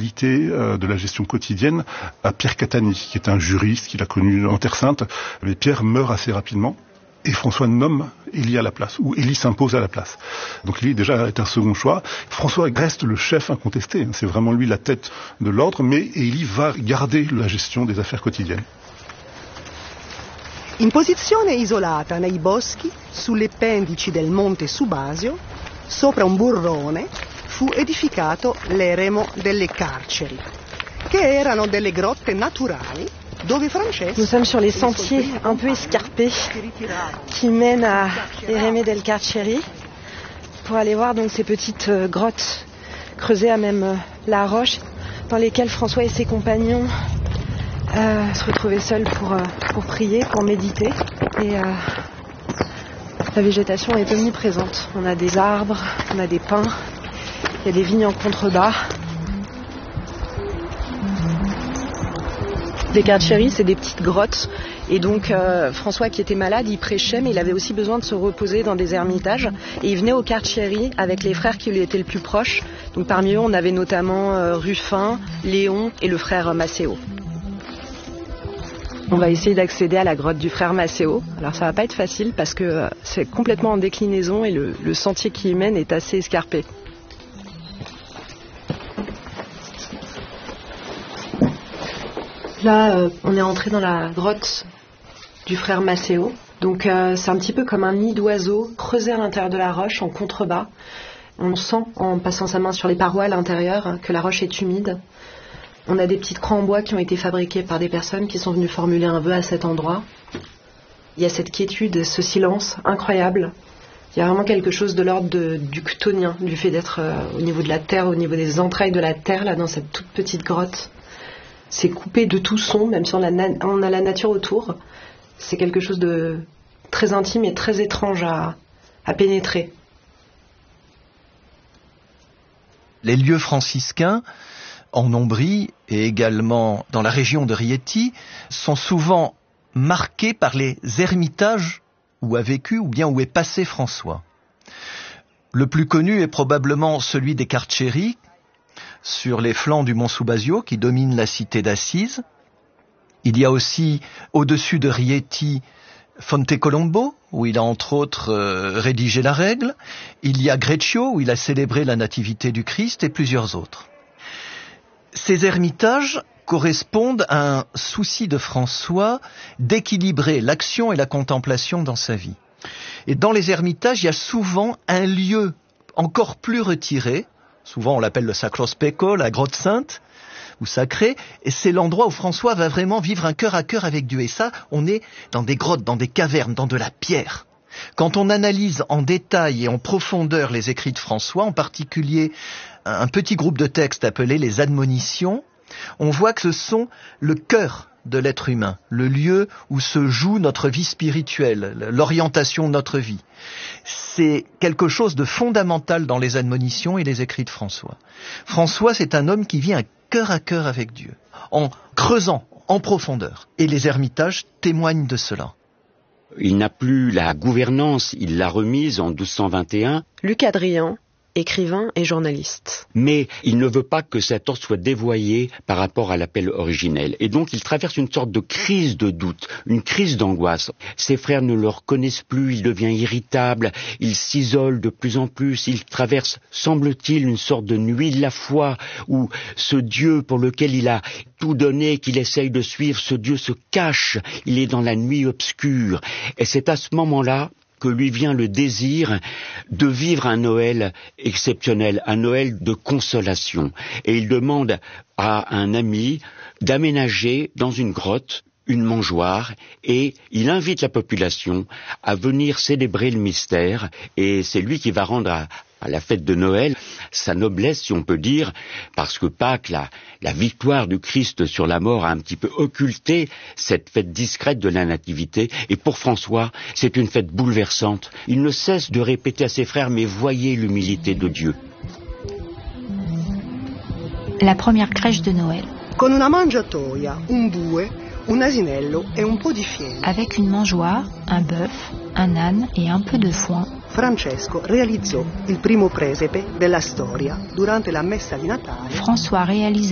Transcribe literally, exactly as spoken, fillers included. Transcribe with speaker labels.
Speaker 1: responsabilité euh, de la gestion quotidienne à Pierre Catani, qui est un juriste qu'il a connu en Terre Sainte. Mais Pierre meurt assez rapidement. Et François nomme Élie à la place, ou Élie s'impose à la place. Donc Élie déjà est un second choix. François reste le chef incontesté, c'est vraiment lui la tête de l'ordre, mais Élie va garder la gestion des affaires quotidiennes.
Speaker 2: In posizione isolata nei boschi, sulle pendici del monte Subasio, sopra un burrone, fu edificato l'eremo delle carceri, che erano delle grotte naturali.
Speaker 3: Nous sommes sur les sentiers un peu escarpés qui mènent à Ereme del Carceri pour aller voir donc ces petites grottes creusées à même la roche dans lesquelles François et ses compagnons euh, se retrouvaient seuls pour, euh, pour prier, pour méditer. Et euh, la végétation est omniprésente. On a des arbres, on a des pins, il y a des vignes en contrebas. Les carceri, c'est des petites grottes. Et donc euh, François, qui était malade, il prêchait, mais il avait aussi besoin de se reposer dans des ermitages. Et il venait aux carceri avec les frères qui lui étaient le plus proches. Donc parmi eux, on avait notamment euh, Ruffin, Léon et le frère Maceo. On va essayer d'accéder à la grotte du frère Maceo. Alors ça va pas être facile parce que euh, c'est complètement en déclinaison et le, le sentier qui y mène est assez escarpé. Là, euh, on est entré dans la grotte du frère Maceo. Donc euh, c'est un petit peu comme un nid d'oiseau creusé à l'intérieur de la roche en contrebas. On sent en passant sa main sur les parois à l'intérieur hein, que la roche est humide. On a des petites croix en bois qui ont été fabriquées par des personnes qui sont venues formuler un vœu à cet endroit. Il y a cette quiétude, ce silence incroyable. Il y a vraiment quelque chose de l'ordre de, du chtonien, du fait d'être euh, au niveau de la terre, au niveau des entrailles de la terre, là dans cette toute petite grotte. C'est coupé de tout son, même si on a, na- on a la nature autour. C'est quelque chose de très intime et très étrange à, à pénétrer.
Speaker 4: Les lieux franciscains, en Ombrie et également dans la région de Rieti, sont souvent marqués par les ermitages où a vécu ou bien où est passé François. Le plus connu est probablement celui des Carceri, sur les flancs du mont Subasio qui domine la cité d'Assise. Il y a aussi au-dessus de Rieti Fonte Colombo, où il a entre autres euh, rédigé la règle. Il y a Greccio, où il a célébré la nativité du Christ, et plusieurs autres. Ces ermitages correspondent à un souci de François d'équilibrer l'action et la contemplation dans sa vie. Et dans les ermitages, il y a souvent un lieu encore plus retiré. Souvent, on l'appelle le Sacro Specco, la grotte sainte, ou sacrée, et c'est l'endroit où François va vraiment vivre un cœur à cœur avec Dieu. Et ça, on est dans des grottes, dans des cavernes, dans de la pierre. Quand on analyse en détail et en profondeur les écrits de François, en particulier un petit groupe de textes appelés les admonitions, on voit que ce sont le cœur de l'être humain, le lieu où se joue notre vie spirituelle, l'orientation de notre vie. C'est quelque chose de fondamental dans les admonitions et les écrits de François. François, c'est un homme qui vit un cœur à cœur avec Dieu, en creusant en profondeur. Et les ermitages témoignent de cela.
Speaker 5: Il n'a plus la gouvernance, il l'a remise en douze cent vingt et un.
Speaker 3: Luc Adrien, écrivain et journaliste.
Speaker 5: Mais il ne veut pas que cet ordre soit dévoyé par rapport à l'appel originel. Et donc il traverse une sorte de crise de doute, une crise d'angoisse. Ses frères ne le reconnaissent plus, il devient irritable, il s'isole de plus en plus, il traverse, semble-t-il, une sorte de nuit de la foi, où ce Dieu pour lequel il a tout donné, qu'il essaye de suivre, ce Dieu se cache, il est dans la nuit obscure. Et c'est à ce moment-là que lui vient le désir de vivre un Noël exceptionnel, un Noël de consolation. Et il demande à un ami d'aménager dans une grotte une mangeoire et il invite la population à venir célébrer le mystère et c'est lui qui va rendre à, à la fête de Noël sa noblesse, si on peut dire, parce que Pâques, la, la victoire du Christ sur la mort a un petit peu occulté cette fête discrète de la Nativité et pour François, c'est une fête bouleversante. Il ne cesse de répéter à ses frères, mais voyez l'humilité de Dieu.
Speaker 6: La première crèche de Noël.
Speaker 2: Con una mangiatoia, un bue, un asinello e un po' di fieno.
Speaker 6: Avec une mangeoire, un bœuf, un âne et un peu de foin.
Speaker 2: Francesco realizzò il primo presepe della storia durante la messa di Natale.
Speaker 6: François réalisa